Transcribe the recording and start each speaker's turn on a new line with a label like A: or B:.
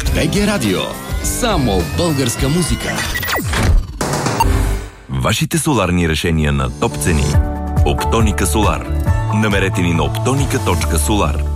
A: БГ Радио. Само българска музика.
B: Вашите соларни решения на топ цени. Оптоника Солар. Намерете ни на optonica.solar.